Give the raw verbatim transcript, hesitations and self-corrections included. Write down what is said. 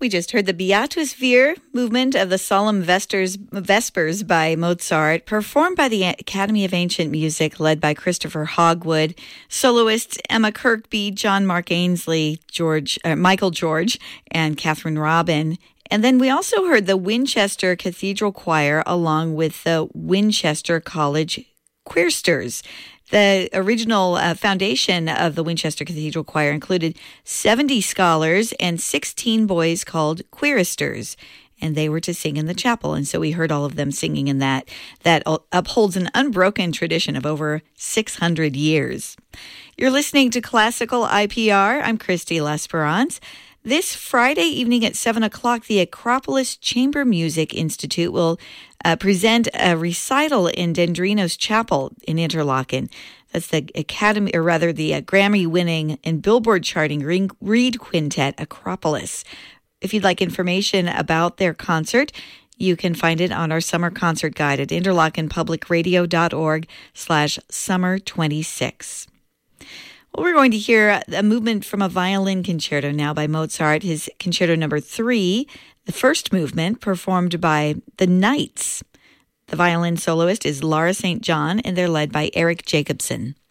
We just heard the Beatus Vir movement of the Solemn Vesters, Vespers by Mozart, performed by the Academy of Ancient Music, led by Christopher Hogwood, soloists Emma Kirkby, John Mark Ainsley, George, uh, Michael George, and Catherine Robin. And then we also heard the Winchester Cathedral Choir along with the Winchester College Quirsters. The original uh, foundation of the Winchester Cathedral Choir included seventy scholars and sixteen boys called quiristers, and they were to sing in the chapel. And so we heard all of them singing in that. That upholds an unbroken tradition of over six hundred years. You're listening to Classical I P R. I'm Christy L'Esperance. This Friday evening at seven o'clock, the Acropolis Chamber Music Institute will uh, present a recital in Dendrinos Chapel in Interlaken. That's the Academy, or rather the uh, Grammy-winning and Billboard-charting Reed Quintet, Acropolis. If you'd like information about their concert, you can find it on our summer concert guide at interlakenpublicradio.org slash summer 26. Well, we're going to hear a movement from a violin concerto now by Mozart, his concerto number three, the first movement performed by the Knights. The violin soloist is Laura Saint John, and they're led by Eric Jacobson.